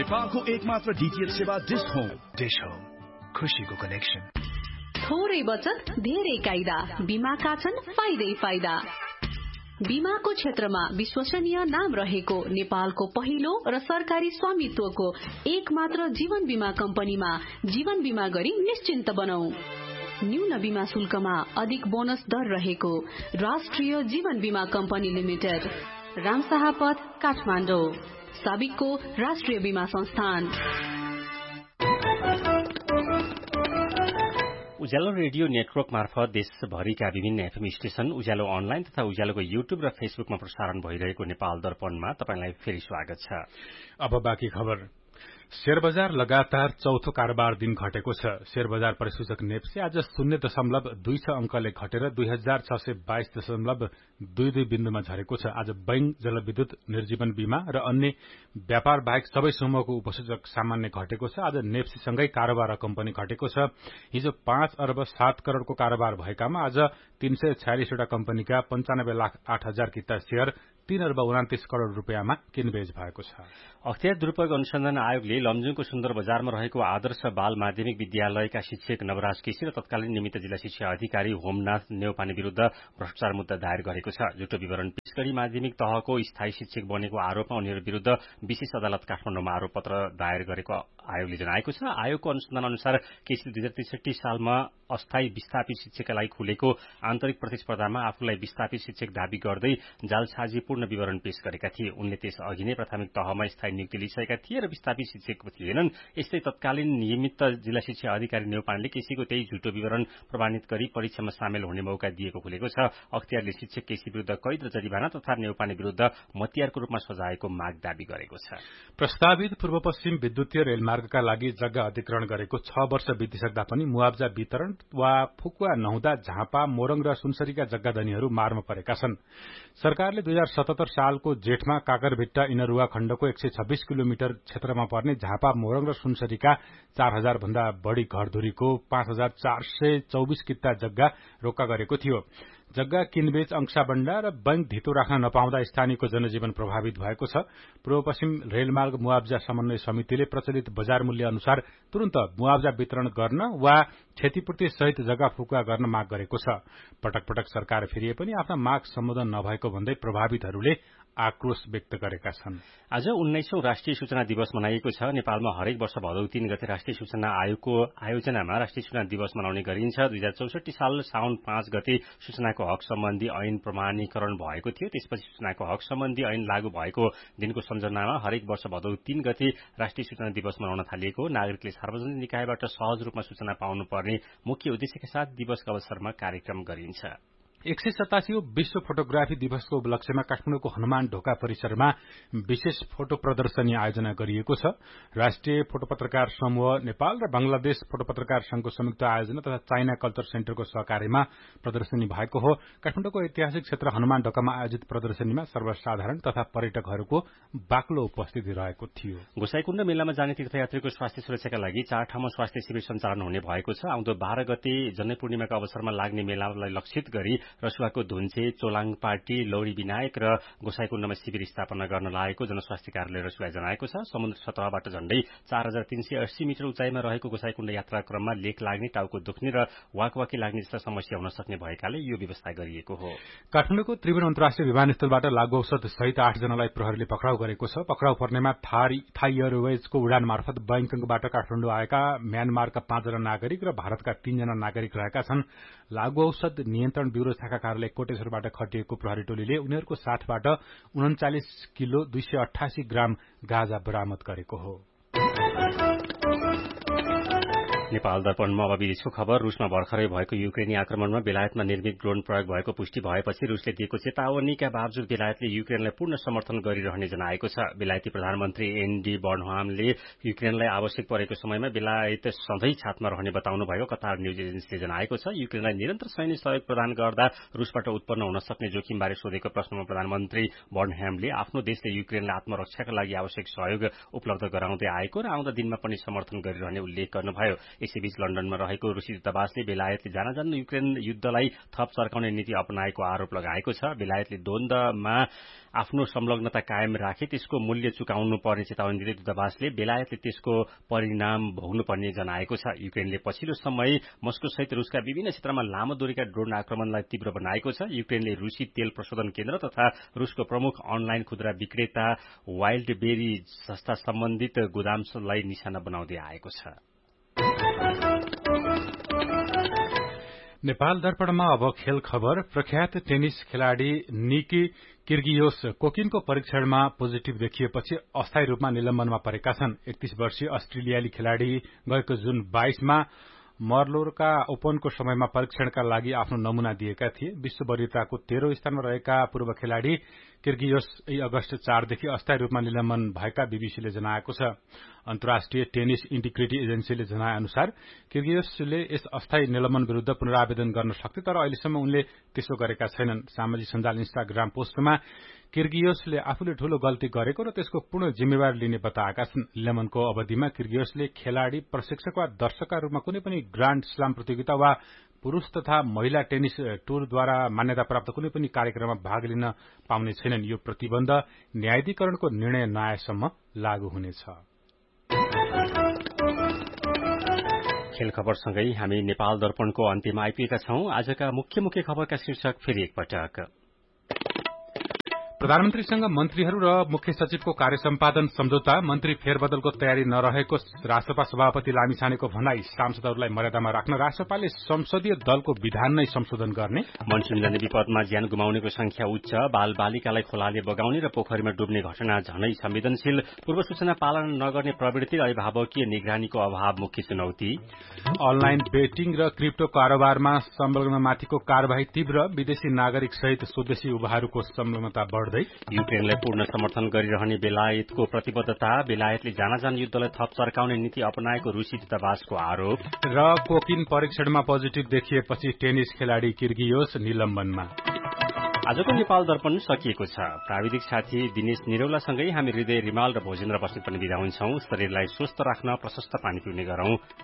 नेपालको एकमात्र डीटीएच सेवा डिश होम। डिश होम, खुशीको कनेक्सन। थोरै बचत धेरै कायदा, बीमाका छन् फाइदै फाइदा। बीमाको क्षेत्रमा विश्वसनीय नाम रहेको नेपालको पहिलो र सरकारी स्वामित्वको एकमात्र जीवन बीमा कम्पनीमा जीवन बीमा गरी निश्चिन्त बनौ। न्यून बीमा शुल्कमा अधिक बोनस दर रहेको राष्ट्रिय जीवन बीमा कम्पनी लिमिटेड, रामशाह पथ, काठमाडौँ। साबिकको राष्ट्रिय बीमा संस्थान। उज्यालो रेडियो नेटवर्क मार्फत देशभरिका विभिन्न एफएम स्टेशन, उज्यालो अनलाइन तथा उज्यालोको युट्युब र फेसबुकमा प्रसारण भइरहेको नेपाल दर्पणमा तपाईंलाई फेरि स्वागत छ। अब बाँकी खबर। शेयर बजार लगातार चौथो कारोबार दिन घटेको छ। शेयर बजार परिसूचक नेप्से आज 0.26 अंकले घटेर 2622.22 बिन्दुमा झरेको छ। आज बैंक, जलविद्युत, निर्जीवन बीमा र अन्य व्यापार बाहेक सबै समूहको उपसूचक सामान्य घटेको छ। आज नेप्सेसँगै कारोबार रकम पनि घटेको छ। हिजो 5 अर्ब 7 करोड़को कारोबार भएकामा आज 346 वटा कम्पनीका 95,08,000 किता शेयर 3 अर्ब 29 करोड़ रुपियाँमा किनबेच भएको छ। अख्तियार दुरूपयोग अनुसन्धान आयोगले लमजुङको सुन्दर बजारमा रहेको आदर्श बाल माध्यमिक विद्यालयका शिक्षक नवराज केसी र तत्कालीन निमित्त जिल्ला शिक्षा अधिकारी होमनाथ नेउपाने विरूद्ध भ्रष्टाचार मुद्दा दायर गरेको छ। झुटो विवरण पेश गरी माध्यमिक तहको स्थायी शिक्षक बनेको आरोपमा उनीहरू विरूद्ध विशेष अदालत काठमाडौँमा आरोप पत्र दायर गरेको आयोगले जनाएको छ। आयोगको अनुसन्धान अनुसार केसीले 2063 सालमा अस्थायी विस्थापित शिक्षकका लागि खुलेको आन्तरिक प्रतिस्पर्धामा आफूलाई विस्थापित शिक्षक दावी गर्दै जालसाजीपूर्ण विवरण पेश गरेका थिए। उनले त्यस अघि नै प्राथमिक तहमा स्थायी नियुक्ति लिइसकेका थिए र विस्थापित शिक्षक थिएनन्। यस्तै तत्कालीन नियमित जिल्ला शिक्षा अधिकारी नेउपानेले केसीको त्यही झुटो विवरण प्रमाणित गरी परीक्षामा सामेल हुने मौका दिएको खुलेको छ। अख्तियारले शिक्षक केसी विरूद्ध कैद र जरिवाना तथा नेउपाने विरूद्ध मतियारको रूपमा सजायको माग दावी गरेको छ। प्रस्तावित पूर्व पश्चिम विद्युतीय रेलमार्गका लागि जग्गा अधिग्रहण गरेको 6 वर्ष बितिसक्दा पनि मुआवजा वितरण वा फुकुवा नहुँदा झापा, मोरङ र सुनसरीका जग्गाधनीहरू मारमा परेका छन्। सरकारले 2077 सालको जेठमा काकरभिट्टा इनरुवा खण्डको 126 किलोमिटर क्षेत्रमा पर्ने झापा, मोरङ र सुनसरीका 4000 भन्दा बढ़ी घरधुरीको 5424 किता जग्गा रोक्का गरेको थियो। जग्गा किनबेच, अंशाबण्डा र बैंक धितो राख्न नपाउँदा स्थानीयको जनजीवन प्रभावित भएको छ। पूर्व पश्चिम रेलमार्ग मुआवजा समन्वय समितिले प्रचलित बजार मूल्य अनुसार तुरन्त मुआवजा वितरण गर्न वा क्षतिपूर्ति सहित जग्गा फुकुवा गर्न माग गरेको छ। पटक पटक सरकार फेरिए पनि आफ्ना माग सम्बोधन नभएको भन्दै प्रभावितहरूले आक्रोश व्यक्त गरेका छन्। आज 19औं राष्ट्रिय सूचना दिवस मनाइएको छ। नेपालमा हरेक वर्ष भदौ 3 गते राष्ट्रिय सूचना आयोगको आयोजनामा राष्ट्रिय सूचना दिवस मनाउने गरिन्छ। 2064 साल साउन 5 गते सूचनाको हक सम्बन्धी ऐन प्रमाणीकरण भएको थियो। त्यसपछि सूचनाको हक सम्बन्धी ऐन लागू भएको दिनको सम्झनामा हरेक वर्ष भदौ 3 गते राष्ट्रिय सूचना दिवस मनाउन थालिएको। नागरिकले सार्वजनिक निकायबाट सहज रूपमा सूचना पाउनुपर्ने मुख्य उद्देश्यका साथ दिवसका अवसरमा कार्यक्रम गरिन्छ। 187औं विश्व फोटोग्राफी दिवसको उपलक्ष्यमा काठमाडौँको हनुमान ढोका परिसरमा विशेष फोटो प्रदर्शनी आयोजना गरिएको छ। राष्ट्रिय फोटो पत्रकार समूह नेपाल र बंगलादेश फोटो पत्रकार संघको संयुक्त आयोजना तथा चाइना कल्चर सेन्टरको सहकार्यमा प्रदर्शनी भएको हो। काठमाडौँको ऐतिहासिक क्षेत्र हनुमान ढोकामा आयोजित प्रदर्शनीमा सर्वसाधारण तथा पर्यटकहरूको बाक्लो उपस्थिति रहेको थियो। गोसाईकुण्ड मेलामा जाने तीर्थयात्रीको स्वास्थ्य सुरक्षाका लागि 4 ठाउँमा स्वास्थ्य शिविर सञ्चालन हुने भएको छ। आउँदो 12 गते जन्य पूर्णिमाका अवसरमा लाग्ने मेलालाई लक्षित गरी रसुवाको धुन्चे, चोलाङपाटी, लौरी विनायक र गोसाईकुण्डमा शिविर स्थापना गर्न लागेको जनस्वास्थ्य कार्यालय रसुवाले जनाएको छ। समुद्र सतहबाट झण्डै 4380 मिटर उचाइमा रहेको गोसाईकुण्ड यात्रा क्रममा लेक लाग्ने, टाउको दुख्ने र वाकवाकी लाग्ने जस्ता समस्या हुन सक्ने भएकाले यो व्यवस्था गरिएको हो। काठमाडौँको त्रिभुवन अन्तर्राष्ट्रिय विमानस्थलबाट लागू औषध सहित 8 जनालाई प्रहरीले पक्राउ गरेको छ। पक्राउ पर्नेमा थाई एयरवेजको उडान मार्फत बैंककबाट काठमाडौँ आएका म्यानमारका 5 जना नागरिक र भारतका 3 जना नागरिक रहेका छन्। लागू औषध नियन्त्रण ब्यूरो शाखा कार्यालय कोटेश्वरबाट खटिएको प्रहरी टोलीले उनीहरूको साथबाट 39 किलो 288 ग्राम गाँजा बरामद गरेको हो। नेपाल दर्पणमा अब विदेशको खबर। रूसमा भर्खरै भएको युक्रेनी आक्रमणमा बेलायतमा निर्मित ड्रोन प्रयोग भएको पुष्टि भएपछि रूसले दिएको चेतावनीका बावजुद बेलायतले युक्रेनलाई पूर्ण समर्थन गरिरहने जनाएको छ। बेलायती प्रधानमन्त्री एनडी बर्नहामले युक्रेनलाई आवश्यक परेको समयमा बेलायत सधैँ छातमा रहने बताउनु भएको कतार न्यूज एजेन्सीले जनाएको छ। युक्रेनलाई निरन्तर सैन्य सहयोग प्रदान गर्दा रूसबाट उत्पन्न हुन सक्ने जोखिमबारे सोधेको प्रश्नमा प्रधानमन्त्री बर्नहामले आफ्नो देशले युक्रेनलाई आत्मरक्षाका लागि आवश्यक सहयोग उपलब्ध गराउँदै आएको र आउँदा दिनमा पनि समर्थन गरिरहने उल्लेख गर्नुभयो। यसैबीच लन्डनमा रहेको रूसी दूतावासले बेलायतले जान युक्रेन युद्धलाई थप चर्काउने नीति अपनाएको आरोप लगाएको छ। बेलायतले द्वन्द्वमा आफ्नो संलग्नता कायम राखे त्यसको मूल्य चुकाउनु पर्ने चेतावनी दिँदै दूतावासले बेलायतले त्यसको परिणाम भोग्नुपर्ने जनाएको छ। युक्रेनले पछिल्लो समय मस्को सहित रूसका विभिन्न क्षेत्रमा लामो दूरीका ड्रोन आक्रमणलाई तीव्र बनाएको छ। युक्रेनले रूसी तेल प्रशोधन केन्द्र तथा रूसको प्रमुख अनलाइन खुद्रा विक्रेता वाइल्डबेरी संस्था सम्बन्धित गोदामलाई निशाना बनाउँदै आएको छ। नेपाल दर्पणमा अब खेल खबर। प्रख्यात टेनिस खेलाड़ी निकी किर्गियोस कोकिनको परीक्षणमा पोजिटिभ देखिएपछि अस्थायी रूपमा निलम्बनमा परेका छन्। 31 वर्षीय अस्ट्रेलियाली खेलाड़ी गएको जुन 22 मा मर्लोरका ओपनको समयमा परीक्षणका लागि आफ्नो नमूना दिएका थिए। विश्व वरियताको 13औं स्थानमा रहेका पूर्व खेलाड़ी किर्गियोस अगस्त 4 देखि अस्थायी रूपमा निलम्बन भएका बीबीसीले जनाएको छ। अन्तर्राष्ट्रिय टेनिस इन्टिग्रिटी एजेन्सीले जनाए अनुसार किर्गियोसले यस अस्थायी निलम्बन विरूद्ध पुनरावेदन गर्न सक्थे, तर अहिलेसम्म उनले त्यसो गरेका छैनन्। सामाजिक सञ्जाल इन्स्टाग्राम पोस्टमा किर्गियोसले आफूले ठूलो गल्ती गरेको र त्यसको पूर्ण जिम्मेवारी लिने बताएका छन्। निलम्बनको अवधिमा किर्गियोसले खेलाड़ी, प्रशिक्षक वा दर्शकका रूपमा कुनै पनि ग्रान्ड स्लाम प्रतियोगिता वा पुरूष तथा महिला टेनिस टूरद्वारा मान्यता प्राप्त कुनै पनि कार्यक्रममा भाग लिन पाउने छैनन्। यो प्रतिबन्ध न्यायाधिकरणको निर्णय नआएसम्म लागू हुनेछ। खेल खबरसँगै हामी नेपाल दर्पणको अन्त्यमा आइपुगेका छौं। आजका मुख्य खबरका शीर्षक फेरि एकपटक। प्रधानमन्त्रीसँग मन्त्रीहरू र मुख्य सचिवको कार्य सम्पादन सम्झौता, मन्त्री फेरबदलको तयारी नरहेको राष्ट्रपा सभापति लामिछानेको भनाई, सांसदहरूलाई मर्यादामा राख्न राष्ट्रपाले संसदीय दलको विधान नै संशोधन गर्ने, मनसूनजन्य विपदमा ज्यान गुमाउनेको संख्या उच्च, बाल बालिकालाई खोलाले बगाउने र पोखरीमा डुब्ने घटना झनै संवेदनशील, पूर्व सूचना पालन नगर्ने प्रवृत्ति र अभिभावकीय निगरानीको अभाव मुख्य चुनौती, अनलाइन बेटिङ र क्रिप्टो कारोबारमा संलग्नमाथिको कार्यवाही तीव्र, विदेशी नागरिक सहित स्वदेशी युवाहरूको संलग्नता बढ्दै, युक्रेनलाई पूर्ण समर्थन गरिरहने बेलायतको प्रतिबद्धता, बेलायतले जान युद्धलाई थप चर्काउने नीति अपनाएको रूसी दूतावासको आरोप र कोकिन परीक्षणमा पोजिटिभ देखिएपछि टेनिस खेलाड़ी किर्गियोस निलम्बनमा। आजको नेपाल दर्पण सकिएको छ। प्राविधिक साथी दिनेश निरौलासँगै हामी हृदय रिमाल र भोजेन्द्र बस्नेत पनि बिदा हुन्छौं। शरीरलाई स्वस्थ राख्न प्रशस्त पानी पिउने गरौं।